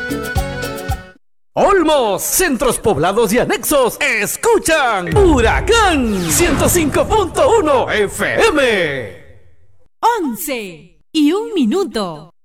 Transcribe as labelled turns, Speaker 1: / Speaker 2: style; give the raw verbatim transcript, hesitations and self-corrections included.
Speaker 1: Olmos, centros poblados y anexos, escuchan Huracán ciento cinco punto uno F M.
Speaker 2: once y un minuto.